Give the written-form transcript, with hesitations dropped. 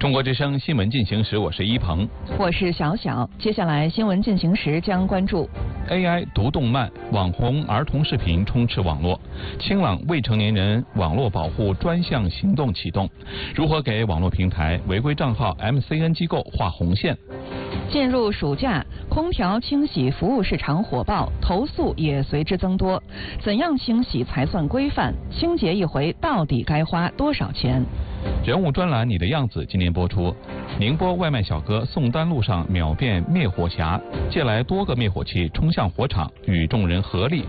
中国之声新闻进行时，我是一鹏， 我是小小。接下来新闻进行时将关注 AI 读动漫、网红儿童视频充斥网络，清朗未成年人网络保护专项行动启动，如何给网络平台违规账号 MCN 机构画红线？ 进入暑假，空调清洗服务市场火爆，投诉也随之增多。怎样清洗才算规范？清洁一回到底该花多少钱？ 人物专栏《你的样子》今年播出。宁波外卖小哥宋丹路上秒变灭火侠，借来多个灭火器冲向火场，与众人合力